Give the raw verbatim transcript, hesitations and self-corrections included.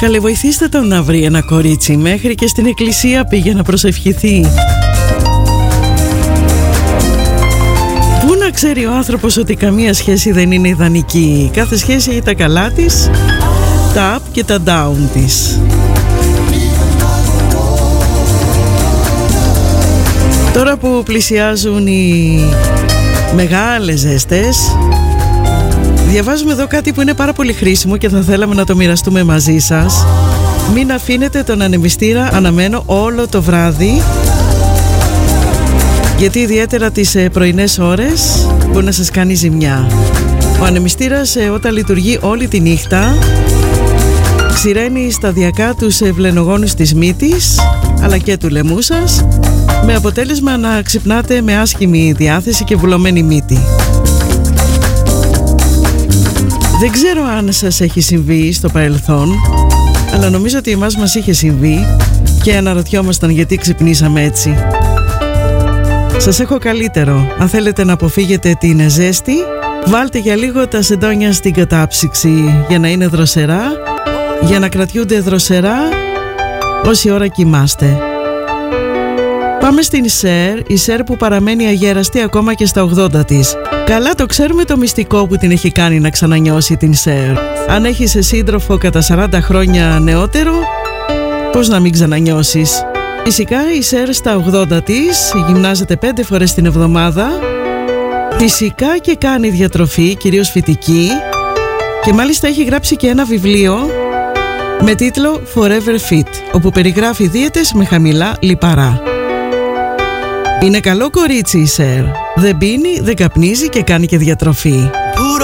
Καλέ, βοηθήστε τον να βρει ένα κορίτσι. Μέχρι και στην εκκλησία πήγε να προσευχηθεί. Πού να ξέρει ο άνθρωπος ότι καμία σχέση δεν είναι ιδανική. Κάθε σχέση έχει τα καλά της, τα up και τα down της. Τώρα που πλησιάζουν οι μεγάλες ζέστες, διαβάζουμε εδώ κάτι που είναι πάρα πολύ χρήσιμο και θα θέλαμε να το μοιραστούμε μαζί σας. Μην αφήνετε τον ανεμιστήρα αναμένο όλο το βράδυ, γιατί ιδιαίτερα τις πρωινές ώρες μπορεί να σας κάνει ζημιά. Ο ανεμιστήρας όταν λειτουργεί όλη τη νύχτα ξηραίνει σταδιακά τους βλενογόνους της μύτης αλλά και του λαιμού σας, με αποτέλεσμα να ξυπνάτε με άσχημη διάθεση και βουλωμένη μύτη. Δεν ξέρω αν σας έχει συμβεί στο παρελθόν, αλλά νομίζω ότι εμάς μας είχε συμβεί και αναρωτιόμασταν γιατί ξυπνήσαμε έτσι. Σας έχω καλύτερο. Αν θέλετε να αποφύγετε την ζέστη, βάλτε για λίγο τα σεντόνια στην κατάψυξη για να είναι δροσερά, για να κρατιούνται δροσερά όση ώρα κοιμάστε. Πάμε στην Σέρ, η Σέρ που παραμένει αγέραστη ακόμα και στα ογδόντα της. Καλά το ξέρουμε το μυστικό που την έχει κάνει να ξανανιώσει την Σέρ. Αν έχεις σύντροφο κατά σαράντα χρόνια νεότερο, πώς να μην ξανανιώσεις. Φυσικά η Σέρ στα ογδόντα της γυμνάζεται πέντε φορές την εβδομάδα. Φυσικά και κάνει διατροφή, κυρίως φυτική, και μάλιστα έχει γράψει και ένα βιβλίο με τίτλο Forever Fit, όπου περιγράφει δίαιτες με χαμηλά λιπαρά. Είναι καλό κορίτσι η Σέρ. Δεν πίνει, δεν καπνίζει και κάνει και διατροφή.